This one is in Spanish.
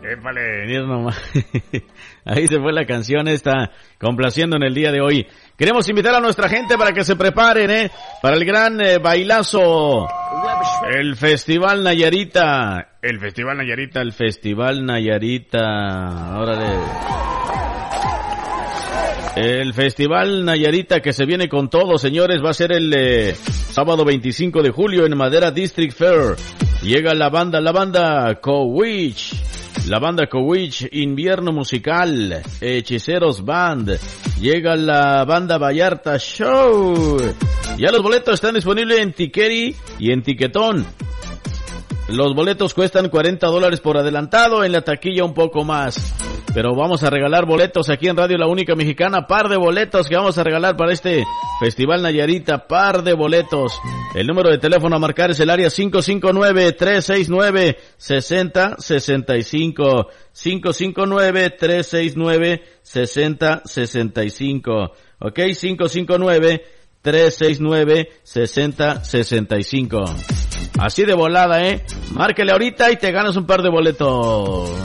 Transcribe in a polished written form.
Épale, mira nomás. Ahí se fue la canción esta, complaciendo en el día de hoy. Queremos invitar a nuestra gente para que se preparen, para el gran bailazo. El Festival Nayarita. El Festival Nayarita. Órale. El Festival Nayarita que se viene con todo, señores, va a ser el sábado 25 de julio en Madera District Fair. Llega la banda Cowitch. La banda Cowitch, Invierno Musical, Hechiceros Band. Llega la banda Vallarta Show. Ya los boletos están disponibles en Tiqueri y en Tiquetón. Los boletos cuestan $40 por adelantado, en la taquilla un poco más. Pero vamos a regalar boletos aquí en Radio La Única Mexicana, par de boletos que vamos a regalar para este Festival Nayarita, par de boletos. El número de teléfono a marcar es el área 559-369-6065. 559-369-6065. Ok, 559-369-6065. Así de volada, márquele ahorita y te ganas un par de boletos.